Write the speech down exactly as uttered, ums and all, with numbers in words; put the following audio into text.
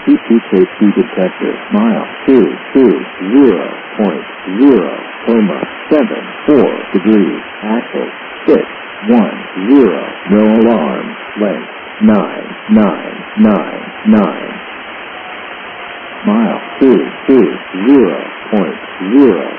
Two two safety detector. Mile two two zero point zero coma seven four degrees. Axle six one zero. No alarm. Length nine nine nine nine. Mile two two zero point zero